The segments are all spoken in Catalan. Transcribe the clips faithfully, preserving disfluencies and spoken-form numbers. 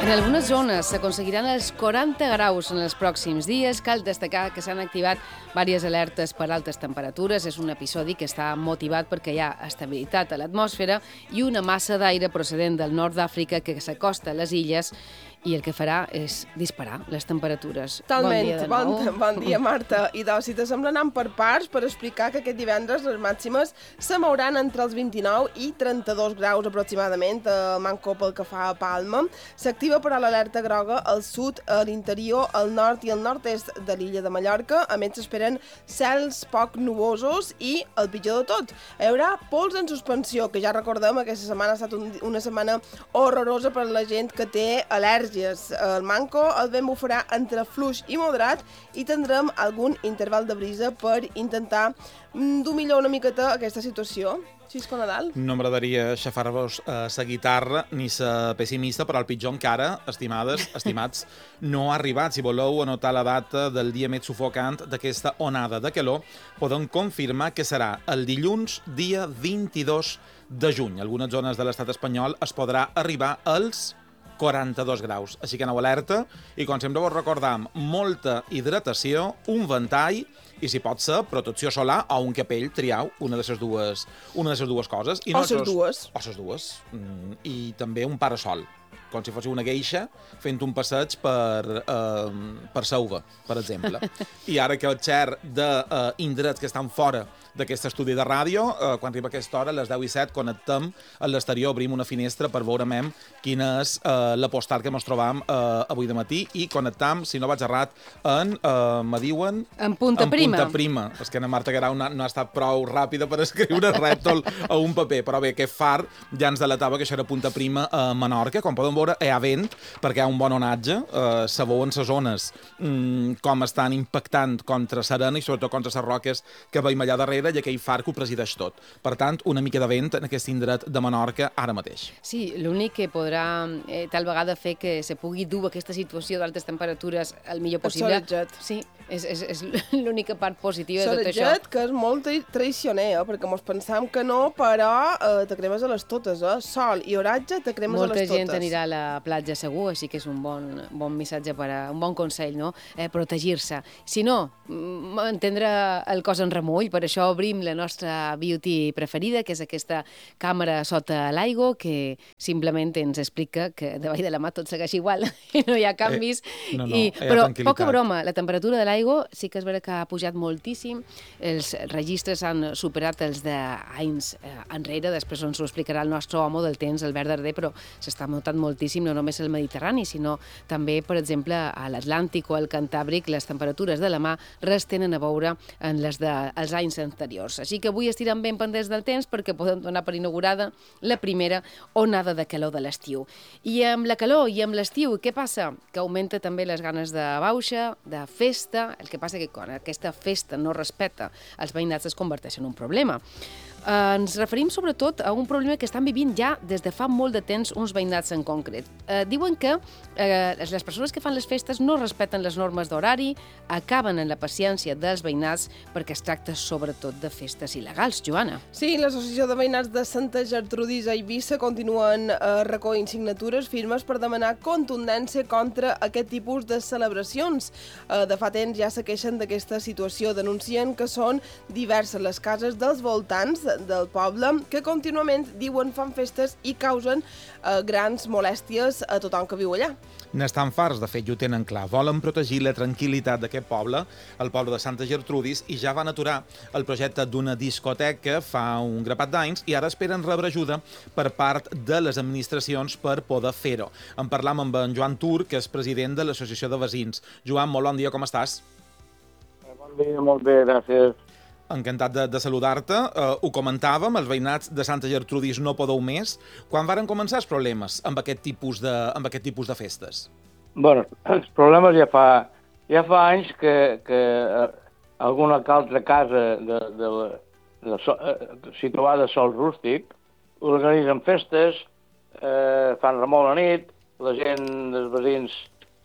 En algunes zones s'aconseguiran els quaranta graus en els pròxims dies. Cal destacar que s'han activat diverses alertes per altes temperatures. És un episodi que està motivat perquè hi ha estabilitat a l'atmosfera i una massa d'aire procedent del nord d'Àfrica que s'acosta a les illes i el que farà és disparar les temperatures. Totalment. Bon dia de bon, nou. bon dia, Marta. I doncs, si t'assembla anant per parts per explicar que aquest divendres les màximes se mouran entre els vint-i-nou i trenta-dos graus aproximadament a Manco pel que fa a Palma. S'activa però l'alerta groga al sud, a l'interior, al nord i al nord-est de l'illa de Mallorca. A més, s'esperen cels poc nuvosos i, el pitjor de tot, hi haurà pols en suspensió, que ja recordem, aquesta setmana ha estat un, una setmana horrorosa per a la gent que té al·lèrgia. Al Manco el vent bufarà entre fluix i moderat i tindrem algun interval de brisa per intentar dur millor una miqueta aquesta situació. Xisco Nadal? No m'agradaria xafar-vos eh, sa guitarra ni sa pessimista, però el pitjor encara, estimades, estimats, no ha arribat. Si voleu anotar la data del dia més sufocant d'aquesta onada de calor, podem confirmar que serà el dilluns, dia vint-i-dos de juny. En algunes zones de l'estat espanyol es podrà arribar als quaranta-dos graus. Així que aneu alerta i, com sempre vos recordam, molta hidratació, un ventall i, si pot ser, protecció solar o un capell, triau una de les dues, una de les dues coses. I o les dues. O les dues. Mm, I també un parasol, com si fos una geisha fent un passeig per, eh, per Sauva, per exemple. I ara que el xer d'indrets que estan fora d'aquest estudi de ràdio, eh, quan arriba aquesta hora, a les deu i set, connectem a l'exterior, obrim una finestra per veure mem quina és eh, la postal que ens trobam eh, avui de matí i connectam, si no vaig errat, en, eh, me diuen... En punta en prima. punta prima. És que la Marta Guerau no, no ha estat prou ràpida per escriure rètol a un paper, però bé, aquest far ja ens delatava que això era punta prima a Menorca. Com podem veure, hi ha vent, perquè hi ha un bon onatge, eh, sabeu en les zones mm, com estan impactant contra l'arena i sobretot contra les roques que veiem allà darrere, i aquell far que ho presideix tot. Per tant, una mica de vent en aquest indret de Menorca ara mateix. Sí, l'únic que podrà eh, tal vegada fer que se pugui dur aquesta situació d'altes temperatures el millor possible. El solejat. Sí, és, és, és l'única part positiva de tot això. Solejat, que és molt traicioner, eh? Perquè mos pensam que no, però eh, te cremes a les totes, eh? Sol i oratge, te cremes Molta a les totes. gent anirà a la platja segur, així que és un bon, bon missatge, per a, un bon consell, no? Eh, protegir-se. Si no, mantindre el cos en remull, per això obrim la nostra beauty preferida, que és aquesta càmera sota l'aigua, que simplement ens explica que davall de la mà tot segueix igual i no hi ha canvis. Eh, no, no, I, hi ha però tranquil·litat. poca broma, la temperatura de l'aigua sí que és vera que ha pujat moltíssim, els registres han superat els d'anys eh, enrere, després ens ho explicarà el nostre home del temps, Albert Darder, però s'està notant moltíssim, no només al Mediterrani, sinó també, per exemple, a l'Atlàntic o al Cantàbric, les temperatures de la mà res tenen a veure en les dels anys anteriors. Així que avui estirem ben pendents del temps perquè podem donar per inaugurada la primera onada de calor de l'estiu. I amb la calor i amb l'estiu, què passa? Que augmenta també les ganes de bauxa, de festa. El que passa que quan aquesta festa no respecta els veïnats es converteix en un problema. Eh, ens referim sobretot a un problema que estan vivint ja des de fa molt de temps uns veïnats en concret. Eh, diuen que eh, les persones que fan les festes no respecten les normes d'horari, acaben en la paciència dels veïnats perquè es tracta sobretot de festes il·legals. Joana. Sí, l'Associació de Veïnats de Santa Gertrudis a Eivissa continuen eh, recollint signatures firmes per demanar contundència contra aquest tipus de celebracions. Eh, de fa temps ja se queixen d'aquesta situació, denuncien que són diverses les cases dels voltants del poble que contínuament diuen fan festes i causen eh, grans molèsties a tothom que viu allà. N'estan farts, de fet, i ho tenen clar. Volen protegir la tranquil·litat d'aquest poble, el poble de Santa Gertrudis, i ja van aturar el projecte d'una discoteca fa un grapat d'anys i ara esperen rebre ajuda per part de les administracions per poder fer-ho. En parlam amb en Joan Tur, que és president de l'Associació de Veïns. Joan, molt bon dia, com estàs? Bon dia, molt bé, gràcies. Encantat de, de saludar-te. Uh, ho comentàvem, els veïnats de Santa Gertrudis no podeu més. Quan varen començar els problemes amb aquest tipus de, amb aquest tipus de festes? Bueno, els problemes ja fa, ja fa anys que, que alguna altra casa de, de, de, de, situada a sol rústic organitzen festes, eh, fan remol a nit, la gent dels veïns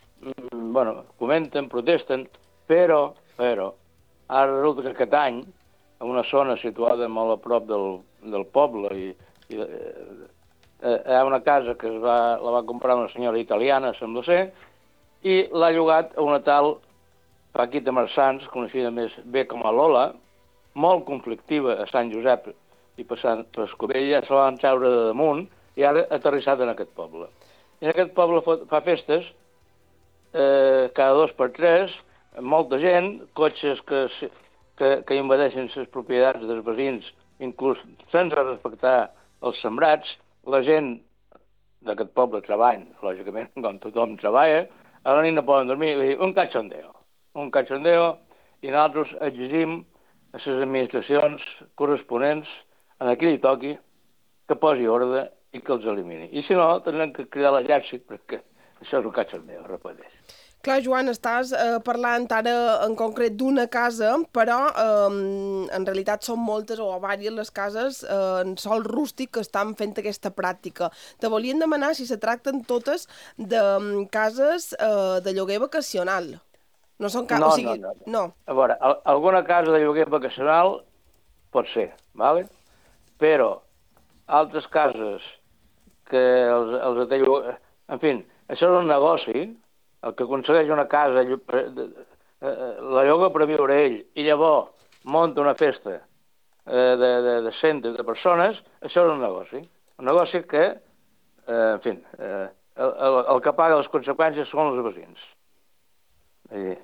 bueno, comenten, protesten, però, però ara resulta que aquest any, en una zona situada molt a prop del, del poble i, i, eh, hi ha una casa que es va, la va comprar una senyora italiana, sembla ser, i l'ha llogat a una tal Paquita Marsans, coneixida més bé com a Lola, molt conflictiva a Sant Josep i passant per Escudella, se la van treure de damunt i ara ha aterrissat en aquest poble. I en aquest poble fa festes eh, cada dos per tres, molta gent, cotxes que, que, que invadeixen les propietats dels veïns, inclús sense respectar els sembrats. La gent d'aquest poble treballa, lògicament, com tothom treballa, a la nit no poden dormir, i un cachondeo, un cachondeo, i nosaltres exigim a les administracions corresponents, en qui li toqui, que posi ordre i que els elimini. I si no, tindrem que cridar l'exèrcit, perquè això és un cachondeo, repeteix. Clar, Joan, estàs eh, parlant ara en concret d'una casa, però eh, en realitat són moltes o diverses les cases eh, en sol rústic que estan fent aquesta pràctica. Te volien demanar si se tracten totes de um, cases eh, de lloguer vacacional. No són cases... No, o sigui, no, no, no. A veure, al alguna casa de lloguer vacacional pot ser, ¿vale? Però altres cases que els, els de lloguer... En fi, això és un negoci. El que aconsegueix una casa, la lloga per viure ell, i llavors munta una festa de, de, de centres de persones, això és un negoci. Un negoci que, eh, en fi, eh, el, el, el que paga les conseqüències són els veïns. Eh.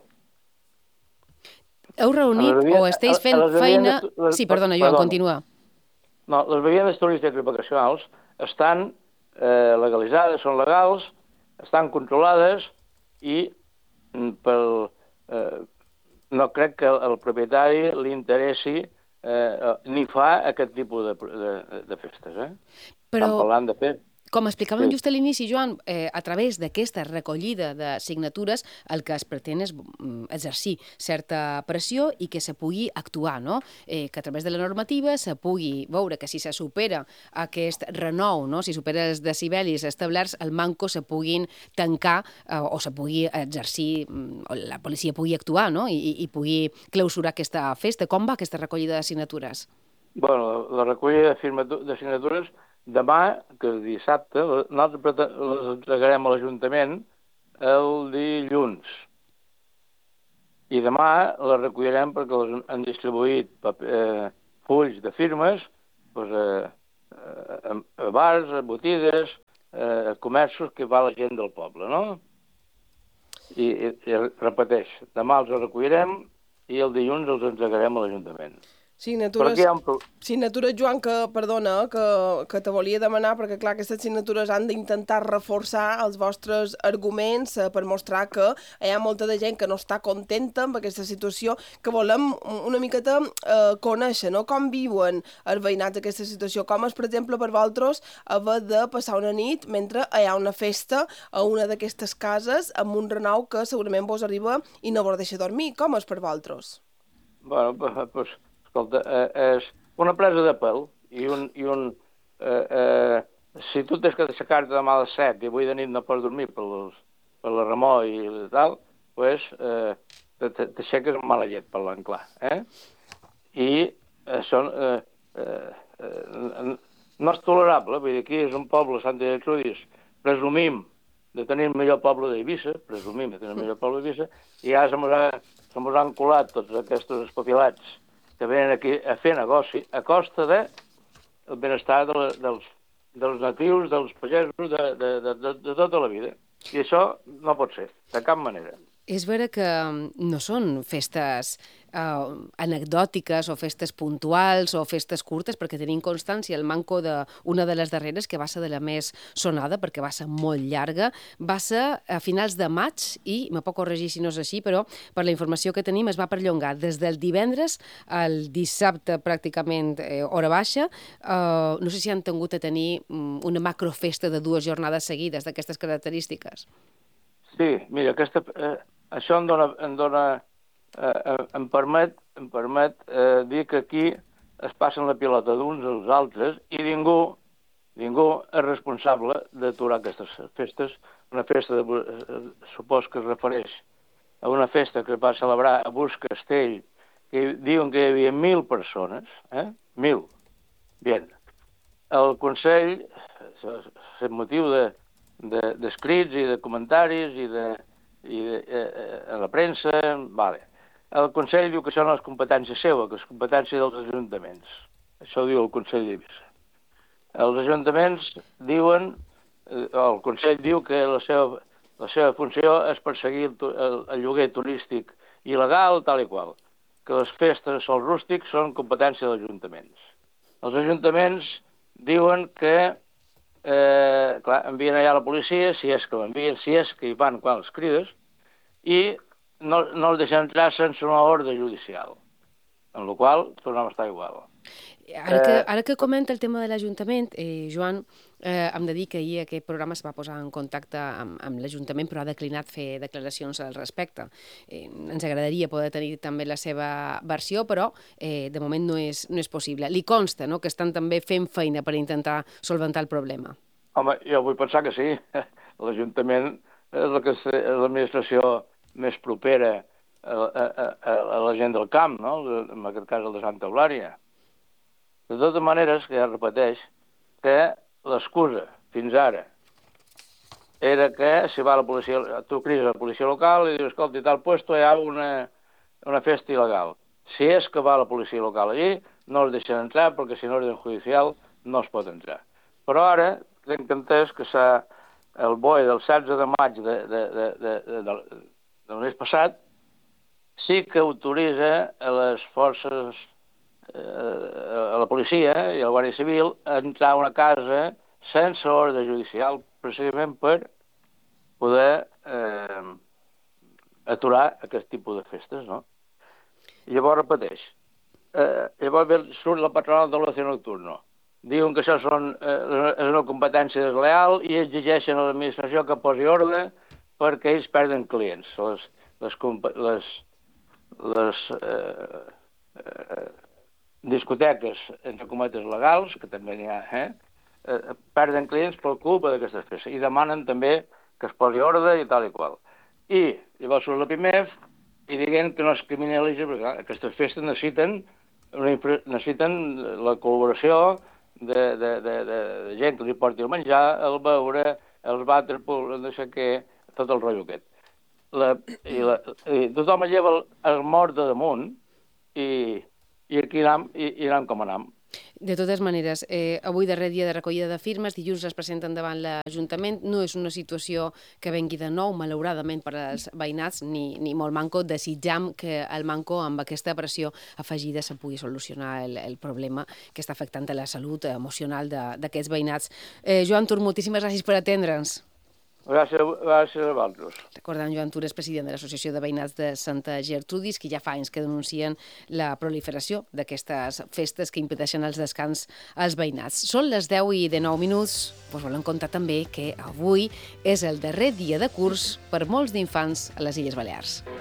Heu reunit o esteu fent feina... Sí, perdona, Joan, continua. No, les vivendes turístiques i vacacionals estan eh, legalitzades, són legals, estan controlades, i pel, eh, no crec que el propietari li interessi eh, ni fa aquest tipus de, de, de festes. Eh? Però... Estan parlant de fer... Com explicàvem Sí. just a l'inici, Joan, eh, a través d'aquesta recollida de signatures el que es pretén és mm, exercir certa pressió i que se pugui actuar, no? Eh, que a través de la normativa se pugui veure que si se supera aquest renou, no? Si supera els decibelis establerts, el manco se puguin tancar eh, o se pugui exercir, mm, o la policia pugui actuar, no? I, i pugui clausurar aquesta festa. Com va aquesta recollida de signatures? Bueno, la recollida de, de signatures demà, que és dissabte, nosaltres les entregarem a l'Ajuntament el dilluns. I demà les recollirem perquè les han distribuït paper, eh, fulls de firmes doncs, eh, a bars, a botigues, eh, a comerços que va la gent del poble, no? I, i, i repeteix, demà els recollirem i el dilluns els entregarem a l'Ajuntament. Signatures, un... signatures, Joan, que, perdona, que, que te volia demanar, perquè clar, aquestes signatures han d'intentar reforçar els vostres arguments eh, per mostrar que hi ha molta de gent que no està contenta amb aquesta situació, que volem una miqueta eh, conèixer, no? Com viuen els veïnats aquesta situació, com és, per exemple, per vosaltres haver de passar una nit mentre hi ha una festa a una d'aquestes cases amb un renou que segurament vos arriba i no vos deixa dormir. Com és per vosaltres? Bueno, doncs... Escolta, eh, és una presa de pèl i un... I un eh, eh, si tu tens que aixecar-te demà a les set i avui de nit no pots dormir per, los, per la remor i tal, doncs eh, t'aixeques amb mala llet, parlant clar. Eh? I això eh, eh, no és tolerable. Vull dir, aquí és un poble, Sant Gertrudis, presumim de tenir el millor poble d'Eivissa, presumim de tenir el millor poble d'Eivissa, i ara se mos han colat tots aquests espafilats que venen aquí a fer negoci a costa de el benestar de la, dels, dels natius, dels pagesos, de, de, de, de, de tota la vida. I això no pot ser, de cap manera. És vera que no són festes eh, anecdòtiques o festes puntuals o festes curtes, perquè tenim constància el manco d'una de les darreres, que va ser de la més sonada, perquè va ser molt llarga, va ser a finals de maig i, me puc corregir si no és així, però per la informació que tenim es va perllongar des del divendres al dissabte pràcticament eh, hora baixa. Eh, no sé si han tingut a tenir una macrofesta de dues jornades seguides d'aquestes característiques. Sí, mira, aquesta, eh, això em dona, em, dona eh, em permet, em permet eh, dir que aquí es passen la pilota d'uns als altres i ningú, ningú és responsable d'aturar aquestes festes. Una festa, de, eh, supos que es refereix a una festa que es va celebrar a Bus Castell, que diuen que hi havia mil persones, eh? Mil. Bien. el Consell, el motiu d'escrits i de comentaris i de, i de, eh, a la premsa, vale. El Consell diu que això no és competència seva, que és competència dels ajuntaments. Això ho diu el Consell d'Eivissa. Els ajuntaments diuen, el Consell diu que la seva, la seva funció és perseguir el, el, el lloguer turístic il·legal, tal i qual, que les festes de sol rústic són competència dels ajuntaments. Els ajuntaments diuen que eh, clar, envien allà la policia, si és que l'envien, si és que hi van quan els crides, i no, no els deixen entrar sense una ordre judicial, en la qual tornem a estar igual. Ara que, ara que comenta el tema de l'Ajuntament, eh, Joan, eh, hem de dir que ahir aquest programa es va posar en contacte amb, amb l'Ajuntament, però ha declinat fer declaracions al respecte. Eh, ens agradaria poder tenir també la seva versió, però eh, de moment no és, no és possible. Li consta, no?, que estan també fent feina per intentar solventar el problema. Home, jo vull pensar que sí. L'Ajuntament és la que és l'administració més propera a, a, a, a la gent del camp, no?, en aquest cas el de Santa Eulària. De totes maneres, que ja repeteix, que l'excusa fins ara era que si va la policia, tu crides a la policia local i dius, escolta, i tal puesto hi ha una, una festa il·legal. Si és que va la policia local allí, no els deixen entrar perquè si no orden judicial no es pot entrar. Però ara tinc entès que s'ha el B O E del setze de maig de, de, de, de, de, de, del mes passat sí que autoritza a les forces, eh, a la policia i a la Guàrdia Civil a entrar a una casa sense ordre judicial, precisament per poder eh, aturar aquest tipus de festes, no? I llavors repeteix. Eh, llavors surt la patronal de l'oci nocturno. Diuen que això són, eh, és una competència desleal i exigeixen a l'administració que posi ordre perquè ells perden clients. Les, les, les, les eh, eh, discoteques, entre cometes, legals, que també n'hi ha, eh, eh, perden clients per culpa d'aquestes festes i demanen també que es posi ordre i tal i qual. I llavors surt la P I M E F i diguen que no es criminalitza, perquè clar, aquestes festes necessiten, una, necessiten la col·laboració de, de, de, de, de gent que li porti el menjar, el beure, els waterpool, no sé què, tot el rotllo aquest. La, i, la, i tothom lleva el, el mort de damunt i, i aquí anem, i, i anem com anem. De totes maneres, eh, avui darrer dia de recollida de firmes, dilluns es presenten davant l'Ajuntament. No és una situació que vengui de nou, malauradament, per als veïnats, ni, ni molt manco. Desitjam que el manco, amb aquesta pressió afegida, se pugui solucionar el, el problema que està afectant a la salut emocional d'aquests veïnats. Eh, Joan Tur, moltíssimes gràcies per atendre'ns. Gràcies, gràcies a vosaltres. Recordant, Joan Tur és president de l'Associació de Veïnats de Santa Gertrudis, que ja fa anys que denuncien la proliferació d'aquestes festes que impedeixen els descans als veïnats. Són les deu i dinou minuts. Us volem contar també que avui és el darrer dia de curs per molts d'infants a les Illes Balears.